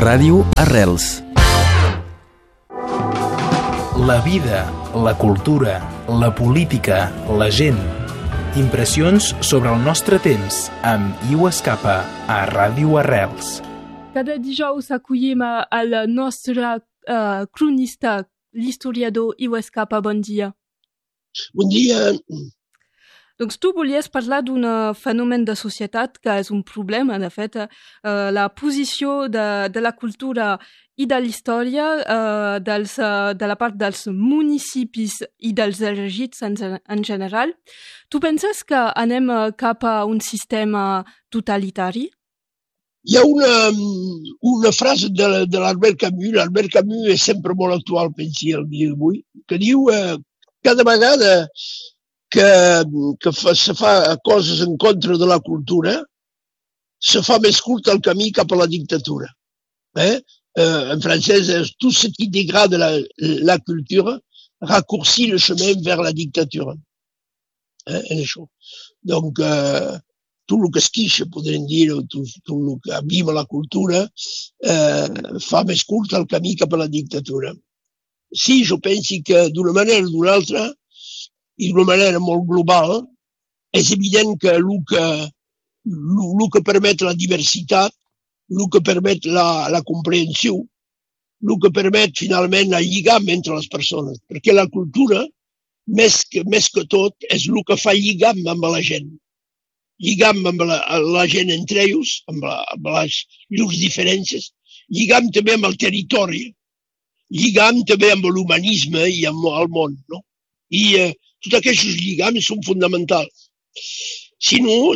Ràdio Arrels. La vida, la cultura, la política, la gent. Impressions sobre el nostre temps amb Iu Escapa a Ràdio Arrels. Cada dijous acollim el nostre cronista, l'historiador Iu Escapa. Bon dia. Bon dia. Doncs tu volies parlar d'un fenomen de societat que és un problema, de fet, la posició de la cultura i de la història de la part dels municipis i dels elegits en general. Tu penses que anem cap a un sistema totalitari? Hi ha una frase de l'Albert Camus, l'Albert Camus és sempre molt actual, pensi, el dia d'avui, que diu cada vegada que se fa coses en contra de la cultura, se fa més curt el camí cap a la dictatura. En francès és tout ce qui dégrade la culture raccourcit le chemin vers la dictature. És això. Donc, tot el que es quixa, podríem dir, tot el que abima la cultura, fa més curt el camí cap a la dictatura. Sí, jo penso que d'una manera o d'una altra, i d'una manera molt global, és evident que el que permet la diversitat, el que permet la comprensió, el que permet finalment el lligam entre les persones, perquè la cultura, més que tot, és el que fa lligam amb la gent. Lligam amb la gent entre ells, amb les llurs diferències, lligam també amb el territori, lligam també amb l'humanisme i amb el món, no? I tots aquests lligams són fonamentals. Si no,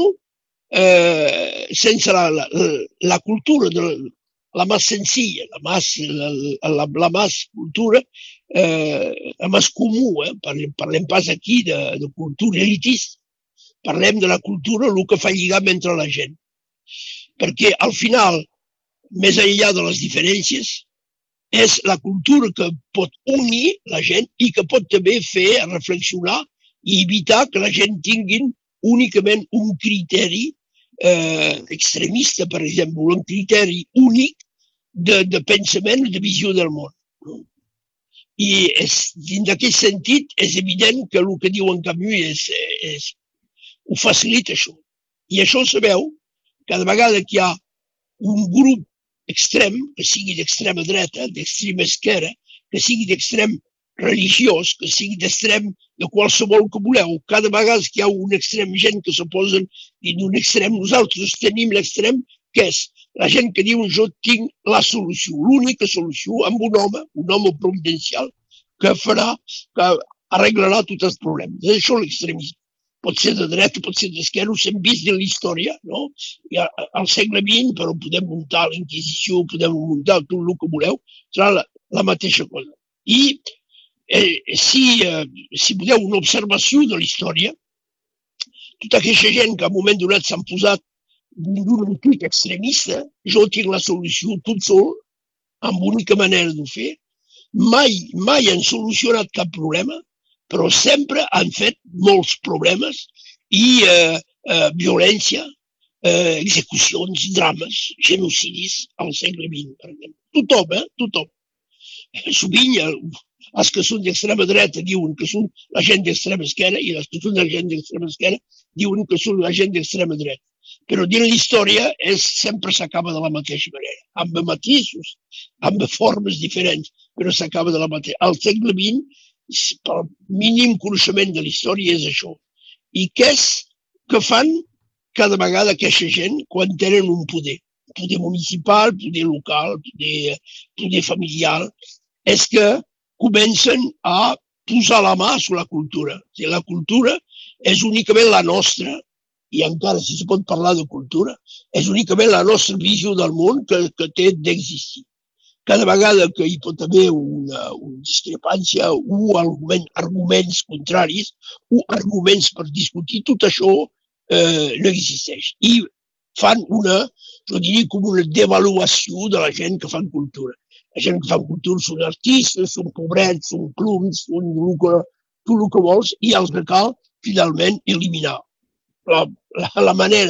sense la cultura, la més senzilla, la més cultura, la més comú, parlem pas aquí de cultura elitista, parlem de la cultura, el que fa lligam entre la gent. Perquè al final, més enllà de les diferències, és la cultura que pot unir la gent i que pot també fer reflexionar i evitar que la gent tinguin únicament un criteri extremista, per exemple, un criteri únic de pensament i de visió del món. I dins d'aquest sentit és evident que el que diu en Camus ho facilita això. I això se veu cada vegada que hi ha un grup extrem, que sigui d'extrema dreta, d'extrema esquerra, que sigui d'extrem religiós, que sigui d'extrem de qualsevol que voleu. Cada vegada que hi ha un extrem, gent que s'oposen dins d'un extrem, nosaltres tenim l'extrem, que és la gent que diu jo tinc la solució, l'única solució, amb un home providencial, que arreglarà tots els problemes. És això l'extremisme. Pot ser de dreta, pot ser d'esquerra, ho hem vist en la història, no? Al segle XX, però podem muntar la Inquisició, podem muntar tot el que voleu, serà la mateixa cosa. I si podeu una observació de la història, tota aquesta gent que en un moment donat s'han posat d'un clic extremista, jo tinc la solució tot sol, amb única manera de fer, mai han solucionat cap problema, però sempre han fet molts problemes i violència, execucions, drames, genocidis al segle XX, per exemple. Tothom. Sovint els que són d'extrema dreta diuen que són la gent d'extrema esquerra i els que són la gent d'extrema esquerra diuen que són la gent d'extrema dreta. Però dins la història sempre s'acaba de la mateixa manera, amb matisos, amb formes diferents, però s'acaba de la mateixa. Al segle XX, pel mínim coneixement de la història és això. I què és que fan cada vegada aquesta gent quan tenen un poder? Poder municipal, poder local, poder familiar. És que comencen a posar la mà sobre la cultura. La cultura és únicament la nostra, i encara si se pot parlar de cultura, és únicament la nostra visió del món que té d'existir. Cada vegada que hi pot haver una discrepància o arguments contraris o arguments per discutir, tot això no existeix. I fan jo diria, com una devaluació de la gent que fan cultura. La gent que fan cultura són artistes, són pobrets, són clubs, són tot el que vols, i els que cal finalment eliminar. La manera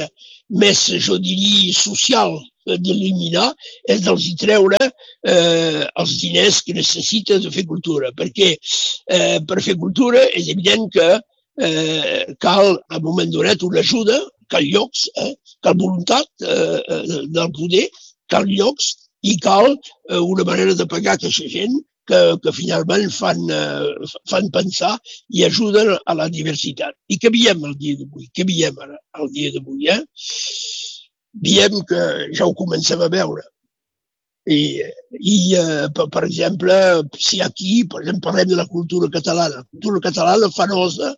més, jo diria, social d'eliminar és dels hi treure els diners que necessita de fer cultura, perquè per fer cultura és evident que cal, a un moment donat, una ajuda, cal llocs, cal voluntat del poder, cal llocs i cal una manera de pagar aquesta gent que finalment fan pensar i ajuden a la diversitat. I què veiem el dia d'avui? Què veiem ara, el dia d'avui? Veiem que ja ho comencem a veure. Per exemple, si aquí, per exemple, parlem de la cultura catalana. La cultura catalana fa nosa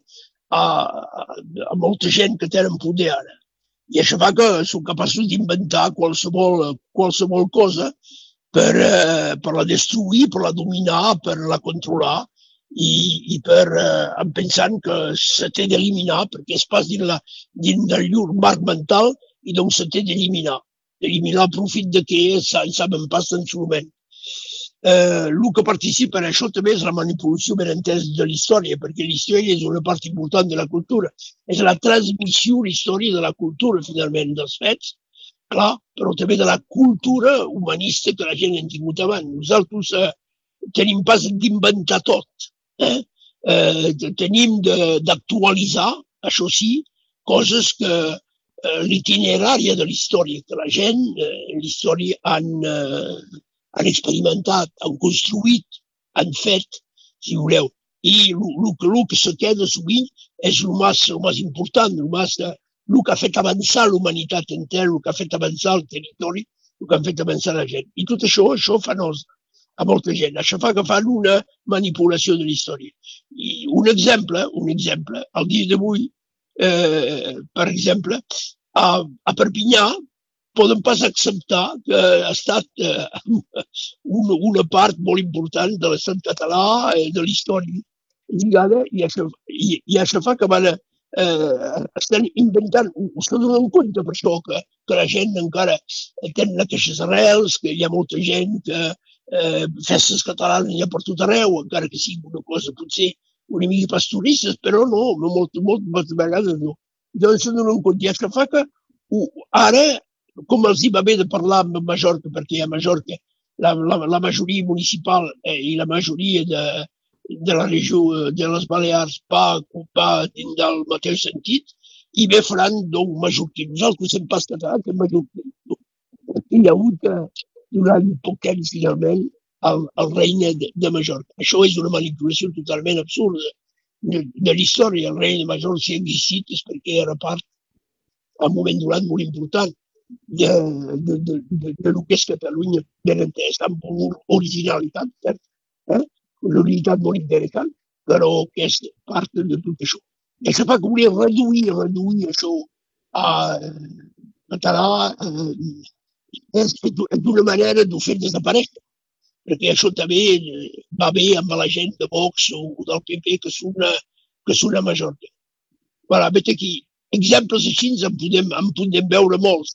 a molta gent que tenen poder ara. I això fa que són capaços d'inventar qualsevol cosa per la destruir, per la dominar, per la controlar i pensant que se té d'eliminar perquè es pas dins del llur marc mental i doncs se té d'eliminar el profit de què en saben pas en su moment. El que participa en això també és la manipulació ben entesa de la història, perquè la història és una part important de la cultura. És la transmissió, la història de la cultura, finalment, dels fets, clar, però també de la cultura humanista que la gent ha tingut abans. Nosaltres tenim pas d'inventar tot. Tenim d'actualitzar, això sí, coses que l'itinerària de la història, que la gent, l'història han experimentat, han construït, han fet, si voleu. I el que se queda sovint és el més important, el que ha fet avançar l'humanitat entera, el que ha fet avançar el territori, el que ha fet avançar la gent. I tot això fa nosa a molta gent. Això fa que fan una manipulació de la història. I un exemple, el dia d'avui, per exemple, a Perpinyà poden pas acceptar que ha estat una part molt important de l'estat català, de la història lligada, i això fa que van estan inventant, us donen compte per això que la gent encara tenen aquestes arrels, que hi ha molta gent que festes catalanes hi ha per tot arreu, encara que sigui una cosa potser una mica pastoristes, però no, moltes vegades no. Llavors se donen compte, i això fa que ara, com els hi va bé de parlar amb Mallorca, perquè a Mallorca la majoria municipal i la majoria de la regió de les Balears va dins del mateix sentit, i bé faran d'un mallorquí. Nosaltres hem pas català que mallorquí. Hi ha hagut durant poc temps, finalment, el regne de Mallorca. Això és una manipulació totalment absurda de la història. El regne de Mallorca, si ha existit, és perquè era part, a un moment donat, molt important de lo que és Catalunya, ben entès, amb una originalitat, una unitat molt interessant, però que és part de tot això. I això fa que volia reduir això a català és d'una manera de fer desaparèixer, perquè això també va bé amb la gent de Vox o del PP que són a Mallorca. Voilà, vet aquí, exemples així en podem veure molts,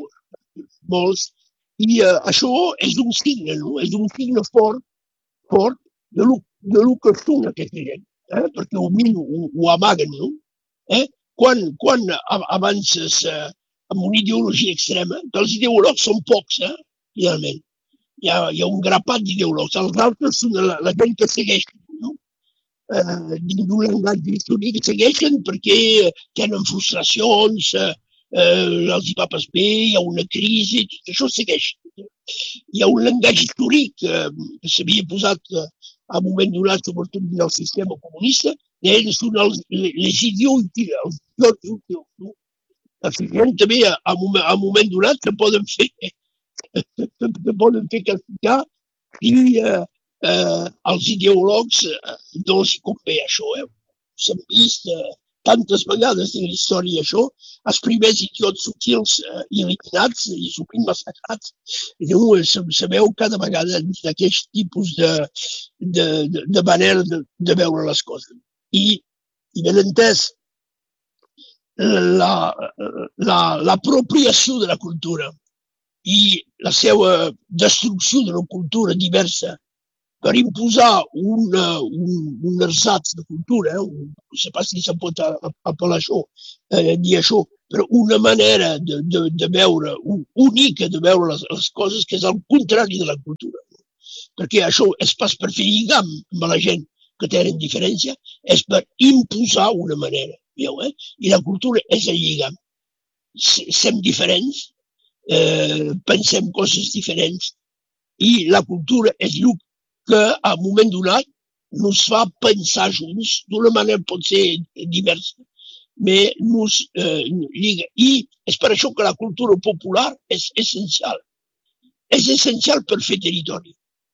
i això és un signe, no? És un signe fort de lo que són aquesta gent, perquè ho amaguen, no? Quan avances amb una ideologia extrema, que els ideòlegs són pocs, finalment. Hi ha un grapat d'ideòlegs. Els altres són la gent que segueixen, no? Dins d'un llenguatge històric segueixen perquè tenen frustracions, els hi va pas bé, hi ha una crisi, tot això segueix. Hi ha un llenguatge històric que s'havia posat a un moment donat, sobretot en el sistema comunista, ells són les idiots útils. La gent també, a un moment donat, se poden fer castigar i els ideòlegs no els convé això. S'han vist tantes vegades en la història això, els primers idiots útils eliminats i sovint massacrats. Se veu cada vegada d'aquest tipus de manera de veure les coses. I ben entès, l'apropiació de la cultura i la seva destrucció de la cultura diversa per imposar un ersatz de cultura, no sé pas si se pot apel·lar això, dir això, però una manera de veure, única de veure les coses, que és al contrari de la cultura. Perquè això és pas per fer lligam amb la gent que tenen diferència, és per imposar una manera. I la cultura és el lligam. Som diferents, pensem coses diferents, i la cultura és el que, a un moment donat, ens fa pensar junts d'una manera pot ser diversa, però ens lliga. I és per això que la cultura popular és essencial. És essencial per fer territori.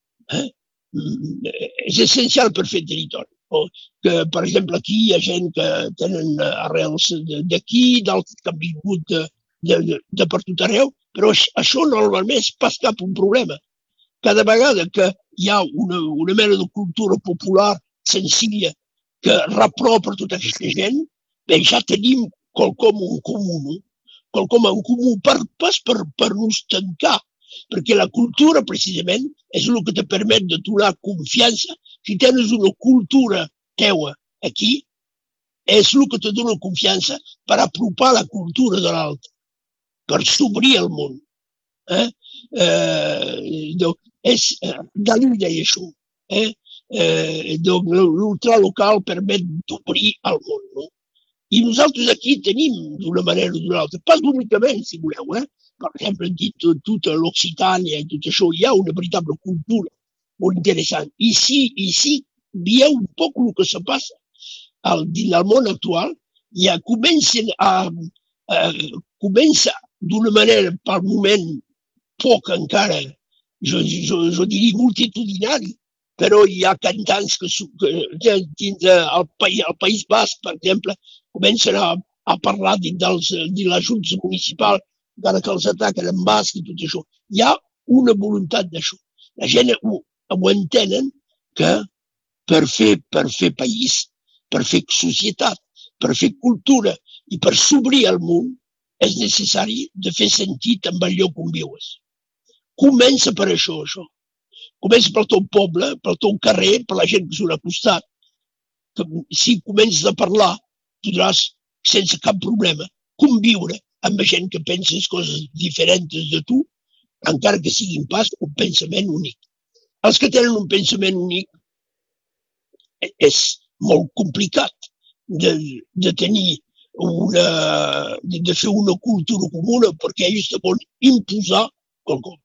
És essencial per fer territori. Que, per exemple, aquí hi ha gent que tenen arrels d'aquí, d'altres que han vingut de per tot arreu, però això normalment és pas cap un problema. Cada vegada que hi ha una mena de cultura popular senzilla que repropa tota aquesta gent, bé, ja tenim quelcom en comú, pas per nos tancar, perquè la cultura, precisament, és el que te permet de donar confiança. Si tens una cultura teua aquí, és el que te dona confiança per apropar la cultura de l'altre, per s'obrir al món. Dalí deia això. L'ultralocal permet d'obrir al món. I nosaltres aquí tenim d'una manera o d'una altra, pas únicament, si voleu, per exemple, dit tota l'Occitània i tot això, hi ha una veritable cultura molt interessant. I si veieu un poc el que se passa dins del món actual, ja comença d'una manera, pel moment, poc encara, jo diria multitudinari, però hi ha cantants que dins el País Basc, per exemple, comencen a parlar dins les juntes municipals, encara que els ataquen en basc i tot això. Hi ha una voluntat d'això. La gent ho entenen que per fer país, per fer societat, per fer cultura i per s'obrir al món, és necessari de fer sentit amb el lloc on vius. Comença per això. Comença pel teu poble, pel teu carrer, per la gent que surt al costat. Si comences a parlar, podràs, sense cap problema, conviure amb gent que pensa coses diferents de tu, encara que siguin pas un pensament únic. Els que tenen un pensament únic és molt complicat de tenir de fer una cultura comuna, perquè ells te volen imposar quelcom.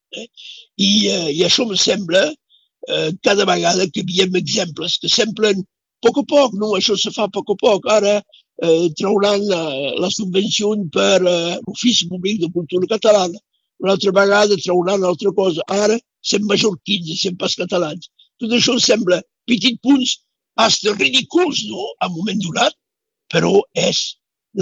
I això em sembla, cada vegada que veiem exemples que semblen a poc, no, això se fa a poc. Ara trauran la subvenció per l'Ofici Públic de Cultura Catalana, una altra vegada trauran altra cosa. Ara som mallorquins i som pas catalans. Tot això sembla petits punts, fins ridículs, no?, a un moment donat, però és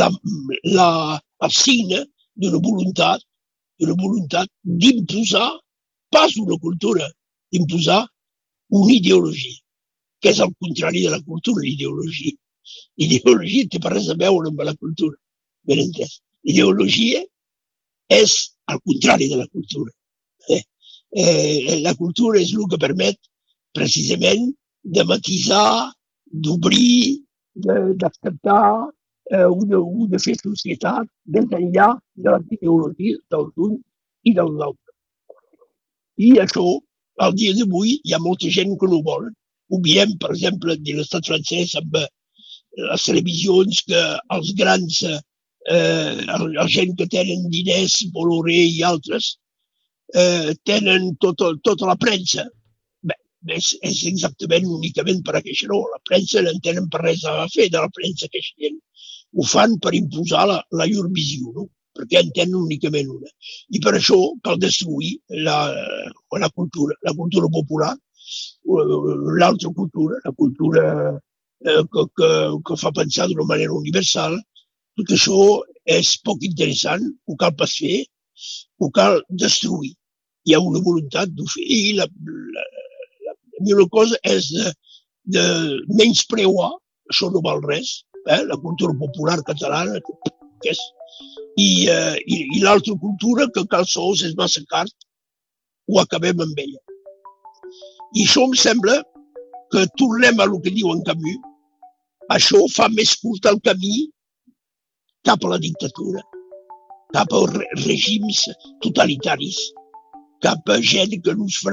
el signe d'una voluntat d'imposar, pas una cultura, d'imposar una ideologia, que és el contrari de la cultura, l'ideologia. L'ideologia té per res a veure amb la cultura, ben entès. L'ideologia és el contrari de la cultura. La cultura és el que permet, precisament, de matisar, d'obrir, d'acceptar, de fer societat des d'enllà de les ideologies dels uns i dels altres. I això, al dia d'avui, hi ha molta gent que no ho volen. Ho veiem, per exemple, de l'estat francès amb les televisions que els grans, la gent que tenen diners, Bolloré i altres, tenen tota la premsa. És exactament únicament per aquesta raó. La premsa no en tenen per res a fer de la premsa que gent. Ho fan per imposar la llur visió, no? Perquè en tenen únicament una. I per això cal destruir la cultura popular, l'altra cultura, la cultura que fa pensar d'una manera universal. Tot això és poc interessant, ho cal pas fer, ho cal destruir. Hi ha una voluntat d'ho fer. I una cosa és de menyspreuar, això no val res, la cultura popular catalana, i l'altra cultura que cal sols és massa car, ho acabem amb ella. I això em sembla que tornem a el que diu en Camus, això fa més curt el camí cap a la dictadura, cap als règims totalitaris, cap a gent que no es farà